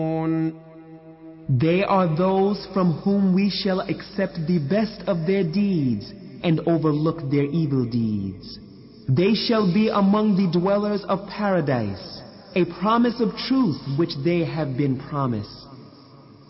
They are those from whom we shall accept the best of their deeds and overlook their evil deeds. They shall be among the dwellers of paradise, a promise of truth which they have been promised.